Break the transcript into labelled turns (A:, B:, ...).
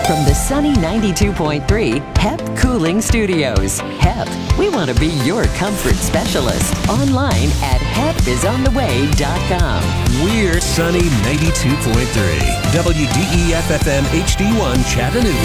A: From the sunny 92.3 HEP Cooling Studios. HEP, we want to be your comfort specialist. Online at hepisontheway.com.
B: We're Sunny 92.3. WDEF FM HD1 Chattanooga.